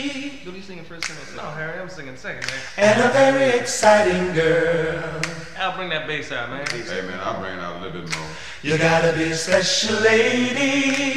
Do you singing first or second? No, Harry, I'm singing second, man. And a very exciting girl. I'll bring that bass out, man. Hey, man, I'll bring it out a little bit more. You gotta be a special lady.